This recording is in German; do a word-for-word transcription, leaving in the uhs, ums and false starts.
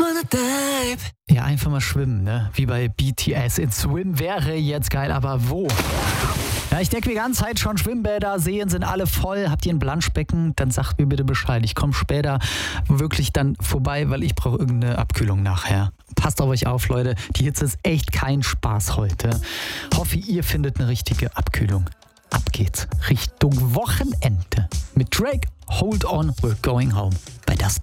wanna dive. Ja, einfach mal schwimmen, ne? Wie bei B T S. In Swim wäre jetzt geil, aber wo? Ja, ich denke die ganze Zeit schon, Schwimmbäder, Seen sind alle voll. Habt ihr ein Planschbecken? Dann sagt mir bitte Bescheid. Ich komme später wirklich dann vorbei, weil ich brauche irgendeine Abkühlung nachher. Passt auf euch auf, Leute. Die Hitze ist echt kein Spaß heute. Hoffe, ihr findet eine richtige Abkühlung. Ab geht's Richtung Wochenende. Mit Drake, Hold On, We're Going Home. Bei das